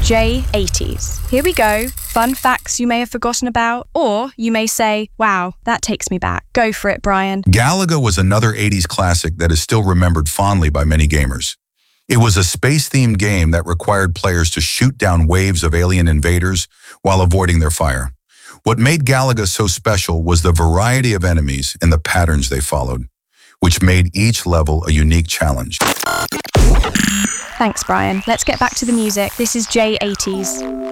J80s. Here we go. Fun facts you may have forgotten about, or you may say, wow, that takes me back. Go for it, Brian. Galaga was another 80s classic that is still remembered fondly by many gamers. It was a space-themed game that required players to shoot down waves of alien invaders while avoiding their fire. What made Galaga so special was the variety of enemies and the patterns they followed, which made each level a unique challenge. Thanks, Brian. Let's get back to the music. This is J80s.